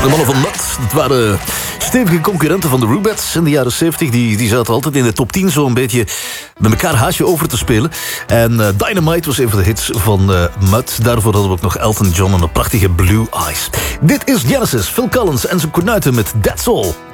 De mannen van Mud, dat waren stevige concurrenten van de Rubettes in de jaren 70. Die zaten altijd in de top 10 zo'n beetje met elkaar haasje over te spelen. En Dynamite was een van de hits van Mud. Daarvoor hadden we ook nog Elton John en een prachtige Blue Eyes. Dit is Genesis, Phil Collins en zijn kornuiten met That's All.